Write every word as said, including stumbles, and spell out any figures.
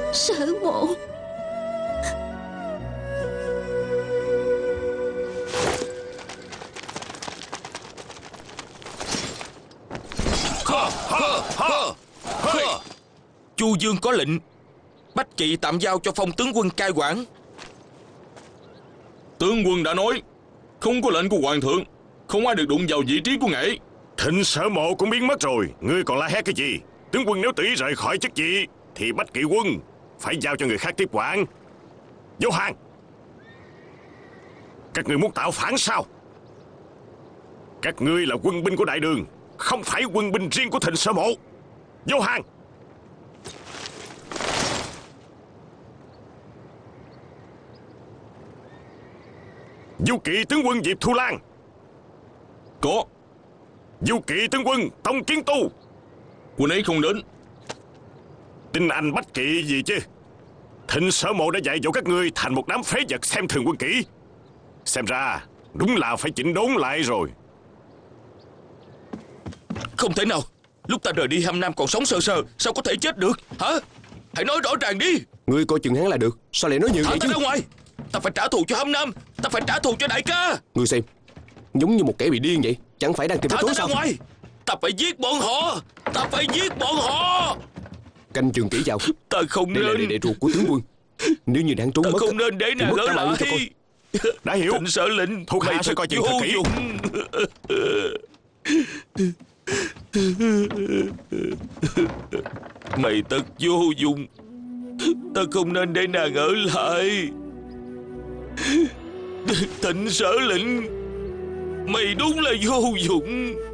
Sở Mộ. Ha, ha, ha, ha. Chu Dương có lệnh Bách Kỵ tạm giao cho Phong tướng quân cai quản. Tướng quân đã nói không có lệnh của hoàng thượng, không ai được đụng vào vị trí của ngài. Thịnh Sở Mộ cũng biến mất rồi, ngươi còn la hét cái gì? Tướng quân nếu tự ý rời khỏi chức vị thì Bách Kỵ quân phải giao cho người khác tiếp quản. Vô hàng! Các ngươi muốn tạo phản sao? Các ngươi là quân binh của đại đường, không phải quân binh riêng của Thịnh Sở Mộ. Vô hàng! Du Kỵ tướng quân Diệp Thu Lan. Có. Du Kỵ tướng quân Tông Kiến Tu. Quân ấy không đến. Tin anh Bách Kỵ gì chứ? Thịnh Sở Mộ đã dạy dỗ các ngươi thành một đám phế vật xem thường quân kỹ. Xem ra đúng là phải chỉnh đốn lại rồi. Không thể nào. Lúc ta rời đi Hàm Nam còn sống sờ sờ, sao có thể chết được hả? Hãy nói rõ ràng đi. Ngươi coi chừng hắn là được. Sao lại nói nhiều Thả vậy ta chứ? ra ngoài. Ta phải trả thù cho Hàm Nam. Ta phải trả thù cho đại ca. Ngươi xem, giống như một kẻ bị điên vậy. Chẳng phải đang tìm Thả cái ta tối ra sao? ngoài. Ta phải giết bọn họ. Ta phải giết bọn họ. Canh chừng kỹ vào. Ta không Đây là nên. đệ đệ ruột của tướng quân. Nếu như đang trốn Ta mất không nên để thì nàng mất ở cả mạng cho lại. coi. Đã hiểu. Thịnh Sở lệnh, Thuộc hạ mày sẽ thật coi chừng thật vô kỹ. dụng. Mày thật vô dụng. Ta không nên để nàng ở lại. Thịnh Sở lệnh, mày đúng là vô dụng.